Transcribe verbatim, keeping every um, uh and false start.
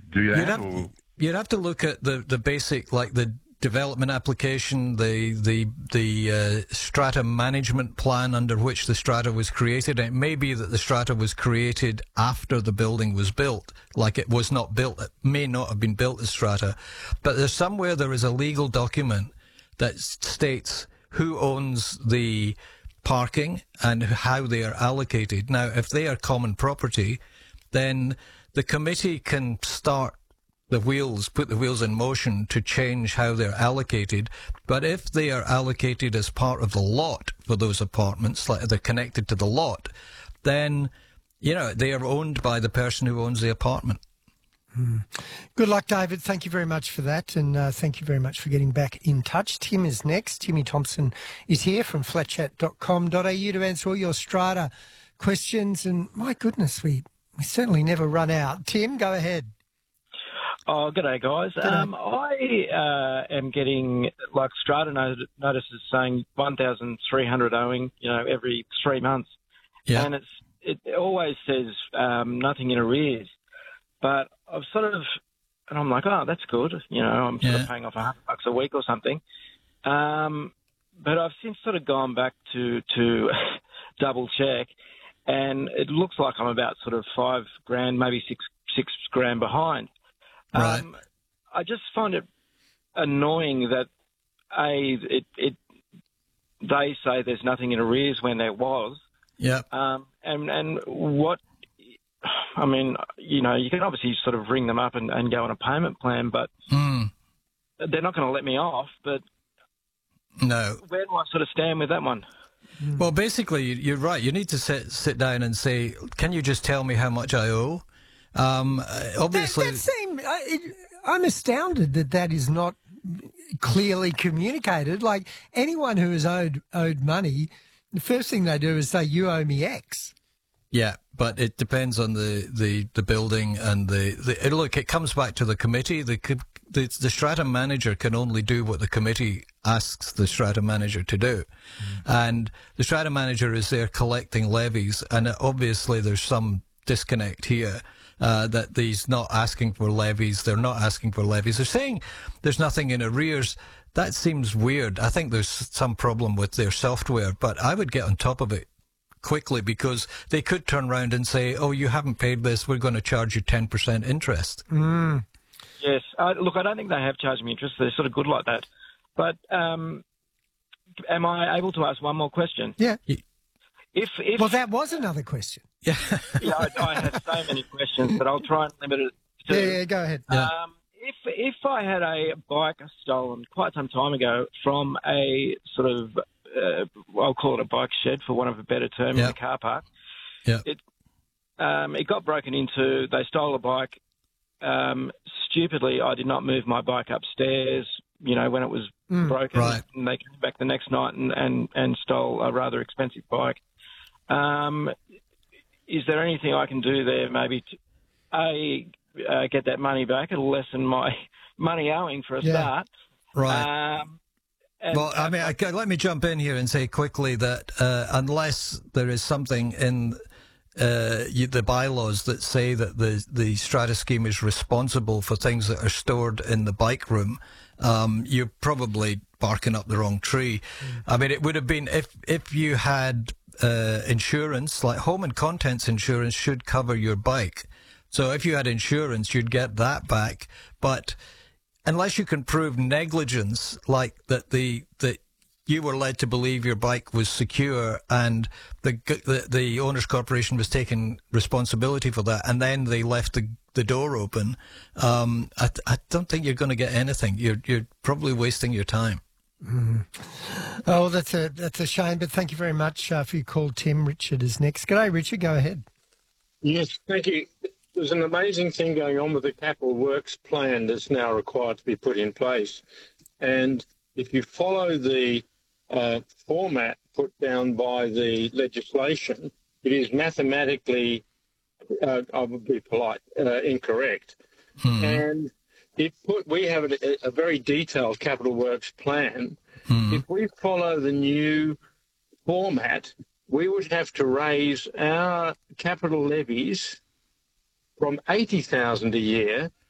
do You'd that? have, Or? you'd have to look at the, the basic, like the development application, the the the uh, strata management plan under which the strata was created. It may be that the strata was created after the building was built, like it was not built. It may not have been built as strata, but there's somewhere there is a legal document that states who owns the parking and how they are allocated. Now, if they are common property, then the committee can start the wheels, put the wheels in motion to change how they're allocated. But if they are allocated as part of the lot for those apartments, like they're connected to the lot, then, you know, they are owned by the person who owns the apartment. Hmm. Good luck, David. Thank you very much for that, and uh, thank you very much for getting back in touch. Tim is next. Timmy Thompson is here from flat chat dot com dot a u to answer all your strata questions, and my goodness, we, we certainly never run out. Tim, go ahead. Oh, g'day, guys. G'day. Um, I uh, am getting, like, strata not- notices saying one thousand three hundred owing, you know, every three months. Yeah. And it's it always says um, nothing in arrears. But I've sort of, and I'm like, oh, that's good. You know, I'm sort Yeah. of paying off a hundred bucks a week or something. Um, but I've since sort of gone back to, to double check, and it looks like I'm about sort of five grand, maybe six six grand behind. Right. Um, I just find it annoying that a it, it they say there's nothing in arrears when there was. Yeah. Um, and and what I mean, you know, you can obviously sort of ring them up and, and go on a payment plan, but Mm. they're not going to let me off. But No. where do I sort of stand with that one? Well, basically, you- you're right. You need to sit sit down and say, can you just tell me how much I owe? Um, uh, obviously, That, that seem, I, it, I'm astounded that that is not clearly communicated. Like, anyone who has owed owed money, the first thing they do is say, you owe me X. yeah, but it depends on the, the, the building and the, the it, look, it comes back to the committee. The, co- the the strata manager can only do what the committee asks the strata manager to do. And the strata manager is there collecting levies, and obviously there's some disconnect here. Uh, that he's not asking for levies, they're not asking for levies. They're saying there's nothing in arrears. That seems weird. I think there's some problem with their software, but I would get on top of it quickly, because they could turn around and say, oh, you haven't paid this, we're going to charge you ten percent interest. Mm. Yes. Uh, look, I don't think they have charged me interest. They're sort of good like that. But um, am I able to ask one more question? Yeah. If, if Well, that was another question. Yeah. yeah, I, I had so many questions, but I'll try and limit it to Yeah, yeah, go ahead. Yeah. Um, if if I had a bike stolen quite some time ago from a sort of, uh, I'll call it a bike shed for want of a better term, Yeah. in the car park, Yeah. it um, it got broken into. They stole a bike. Um, stupidly, I did not move my bike upstairs. You know, when it was Mm. broken, Right. and they came back the next night and, and, and stole a rather expensive bike. Um, is there anything I can do there, maybe to a uh, get that money back? It'll lessen my money owing for a Yeah. start. Right. Um, and, Well, I mean, I, let me jump in here and say quickly that uh, unless there is something in uh, you, the bylaws that say that the, the strata scheme is responsible for things that are stored in the bike room, um, you're probably barking up the wrong tree. Mm. I mean, it would have been, if, if you had uh, insurance, like home and contents insurance should cover your bike. So if you had insurance, you'd get that back. But unless you can prove negligence, like that the that you were led to believe your bike was secure and the the, the owner's corporation was taking responsibility for that, and then they left the the door open, um, I, I don't think you're going to get anything. You're you're probably wasting your time. Mm. Oh, that's a that's a shame. But thank you very much uh, for your call, Tim. Richard is next. G'day, Richard. Go ahead. Yes, thank you. There's an amazing thing going on with the capital works plan that's now required to be put in place. And if you follow the uh, format put down by the legislation, it is mathematically, uh, I would be polite, uh, incorrect. Hmm. And it put, we have a, a very detailed capital works plan. Hmm. If we follow the new format, we would have to raise our capital levies from eighty thousand dollars a year